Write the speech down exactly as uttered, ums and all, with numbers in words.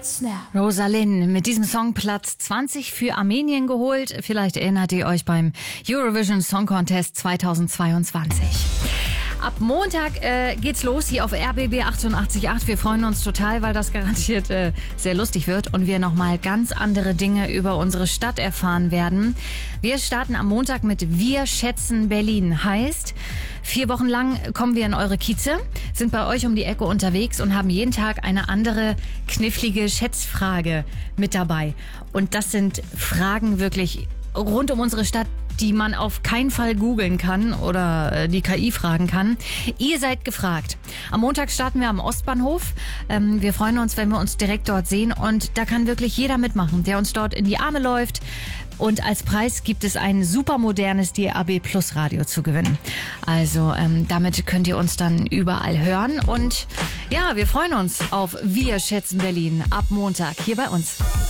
It's Snap. Rosalind mit diesem Song Platz zwanzig für Armenien geholt. Vielleicht erinnert ihr euch beim Eurovision Song Contest zweitausendzweiundzwanzig. Ab Montag äh, geht's los hier auf R B B achtundachtzig Komma acht. Wir freuen uns total, weil das garantiert äh, sehr lustig wird und wir nochmal ganz andere Dinge über unsere Stadt erfahren werden. Wir starten am Montag mit Wir schätzen Berlin. Heißt, vier Wochen lang kommen wir in eure Kieze, sind bei euch um die Ecke unterwegs und haben jeden Tag eine andere knifflige Schätzfrage mit dabei. Und das sind Fragen wirklich rund um unsere Stadt, die man auf keinen Fall googeln kann oder die K I fragen kann. Ihr seid gefragt. Am Montag starten wir am Ostbahnhof. Ähm, wir freuen uns, wenn wir uns direkt dort sehen. Und da kann wirklich jeder mitmachen, der uns dort in die Arme läuft. Und als Preis gibt es ein super modernes D A B Plus Radio zu gewinnen. Also ähm, damit könnt ihr uns dann überall hören. Und ja, wir freuen uns auf Wir schätzen Berlin ab Montag hier bei uns.